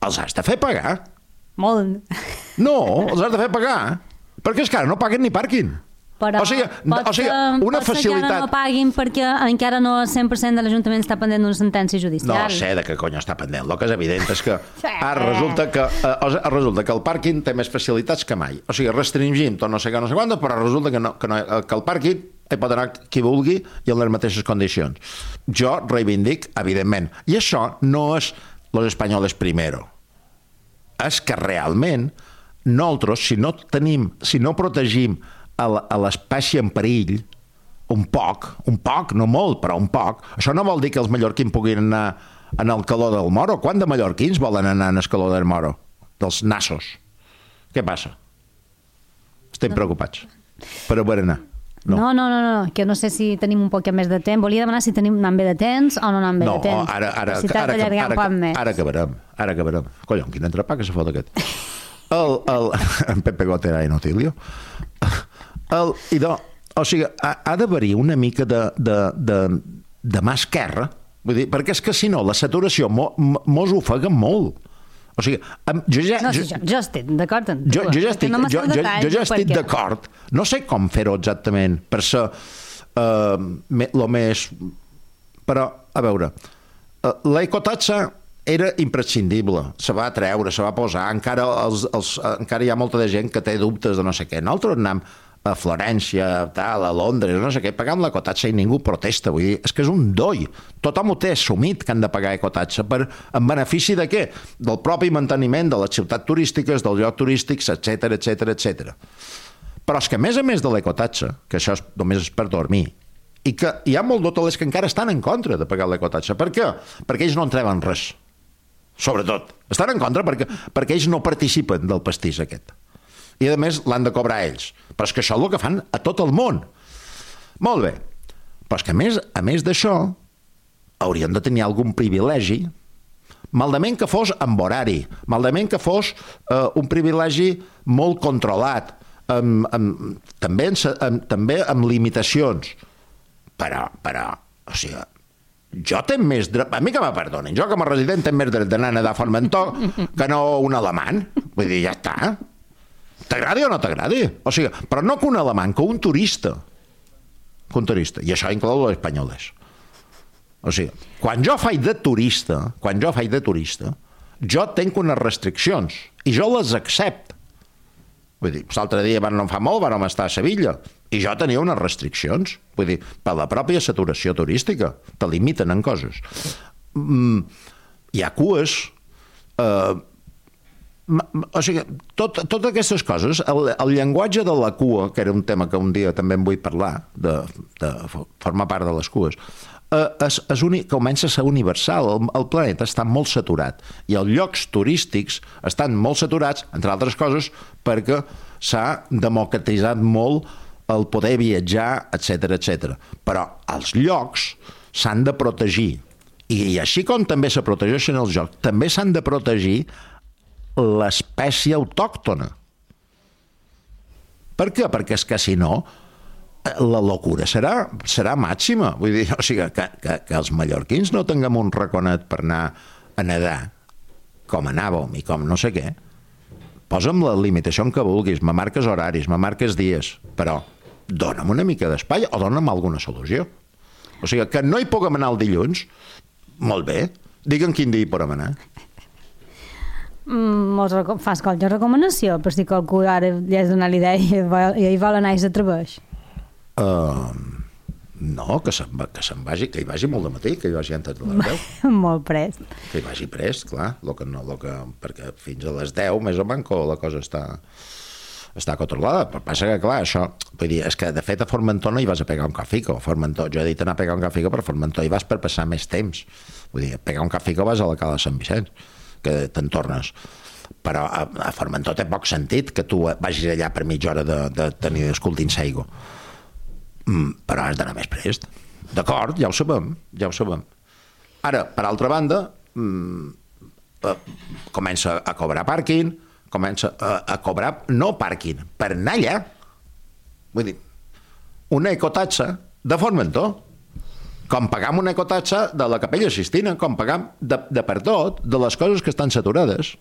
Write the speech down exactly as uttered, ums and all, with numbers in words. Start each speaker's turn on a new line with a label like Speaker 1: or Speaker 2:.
Speaker 1: els has de fer pagar.
Speaker 2: Molt.
Speaker 1: No, els has de fer pagar, perquè és que ara no paguen ni pàrquing.
Speaker 2: Però
Speaker 1: o sigui,
Speaker 2: pot,
Speaker 1: o sigui, una
Speaker 2: pot
Speaker 1: facilitat...
Speaker 2: ser que ara no paguin perquè encara no el cent per cent de l'Ajuntament està pendent d'una sentència judicial.
Speaker 1: No sé de què cony està pendent. El que és evident és que ara resulta que, eh, resulta que el pàrquing té més facilitats que mai. O sigui, restringim tot no sé què, no sé quant, però resulta que, no, que, no, que el pàrquing hi pot anar qui vulgui i en les mateixes condicions. Jo reivindic, evidentment. I això no és los espanyoles primero. És que realment nosaltres, si no tenim, si no protegim a l'espècie en perill, un poc, un poc, no molt, però un poc, això no vol dir que els mallorquins puguin anar en el calor del Moro. Quant de mallorquins volen anar en el calor del Moro? Dels nassos. Què passa? Estem preocupats. Per on anar?
Speaker 2: No. No, no, no, no, que no sé si tenim un poc més de temps. Volia demanar si tenim anant bé de temps o no anant bé
Speaker 1: no,
Speaker 2: de temps.
Speaker 1: No, ara, ara,
Speaker 2: si
Speaker 1: ara, ara,
Speaker 2: ara,
Speaker 1: ara, ara acabarem. Ara acabarem. Collons, quin entrepà que se fot aquest. El, el, en Pepe Gotera i Notilio. El, idò, o sigui, ha, ha d'haver-hi una mica de, de, de, de mà esquerra, vull dir, perquè és que si no la saturació mo, mos ofega molt. O sigui, jo ja...
Speaker 2: No, sí, jo, jo estic d'acord amb tu.
Speaker 1: Jo, jo ja estic, no jo, jo, jo ja estic d'acord. No sé com fer-ho exactament per ser uh, el més... Però, a veure, uh, l'ecotatxa era imprescindible, se va treure, se va posar, encara, els, els, encara hi ha molta de gent que té dubtes de no sé què. Nosaltres anem a Florència, tal, a Londres, no sé què, pagant l'ecotatxa i ningú protesta. Vull dir, és que és un doi. Tothom ho té assumit que han de pagar ecotatxa per, en benefici de què? Del propi manteniment de les ciutats turístiques, dels llocs turístics, etcètera, etcètera, etcètera. Però és que a més a més de l'ecotatxa, que això és, només és per dormir, i que hi ha molt d'hotelers que encara estan en contra de pagar l'ecotatxa. Per què? Perquè ells no en treuen res. Sobretot. Estan en contra perquè, perquè ells no participen del pastís aquest. I a més l'han de cobrar ells. Però és que això és el que fan a tot el món. Molt bé. Però és que a més, a més d'això haurien de tenir algun privilegi, maldament que fos amb horari, maldament que fos eh, un privilegi molt controlat, amb, amb, també, amb, també amb limitacions. Però, però, o sigui, jo tenc més dret, a mi que me perdonin, jo com a resident tenc més dret d'anar a nedar a Formentor que no un alemany. Vull dir, ja està. T'agradi o no t'agradi? O sigui, però no que un alemany, que un turista. Que un turista. I això inclou els espanyoles. O sigui, quan jo faig de turista, quan jo faig de turista, jo tenc unes restriccions i jo les accepto. Vull dir, l'altre dia, no fa molt, vam estar a Sevilla i jo tenia unes restriccions. Vull dir, per la pròpia saturació turística. Te limiten en coses. Mm, hi ha cues... Eh, o sigui, tot, totes aquestes coses, el, el llenguatge de la cua, que era un tema que un dia també en vull parlar, de, de formar part de les cues, eh, és, és uni, comença a ser universal. El, el planeta està molt saturat i els llocs turístics estan molt saturats, entre altres coses, perquè s'ha democratitzat molt el poder viatjar, etcètera, etcètera. Però els llocs s'han de protegir. I, i així com també se protegeixen els llocs, també s'han de protegir l'espècie autòctona. Per què? Perquè és que si no la locura serà, serà màxima. Vull dir, o sigui, que, que, que els mallorquins no tinguem un raconet per anar a nedar com anàvem i com no sé què. Posa'm la limitació que vulguis, me marques horaris, me marques dies, però dona'm una mica d'espai o dona'm alguna solució. O sigui, que no hi puguem anar el dilluns, molt bé, digue'm quin dia hi podem anar.
Speaker 2: Mm, fas qualque recomanació per si qualcú ara li has donat l'idea i ell vol anar i s'atreveix?
Speaker 1: Uh, no, que se'n, va, que se'n vagi, que hi vagi molt de matí, que hi vagi antes de les deu.
Speaker 2: Molt prest.
Speaker 1: Que hi vagi prest, clar, lo que no, lo que, perquè fins a les deu més o manco la cosa està, està controlada. Però passa que, clar, això, vull dir, és que de fet a Formentor no hi vas a pegar un cafico. A Formentor, jo he dit anar a pegar un cafico, però a Formentor hi vas per passar més temps. Vull dir, a pegar un cafico vas a la Cala de Sant Vicenç, que te'n tornes. Però a, a Formentor té poc sentit que tu vagis allà per mitja hora de, de tenir escoltint saigo. Mm, però has d'anar més prest. D'acord, ja ho sabem, ja ho sabem. Ara, per altra banda, mm, comença a cobrar pàrquing, comença a, a cobrar, no pàrquing, per anar allà. Vull dir, una ecotatxa de Formentor. com pagam una ecotatxa de la Capella Sistina, com pagam de, de per tot, de les coses que estan saturades.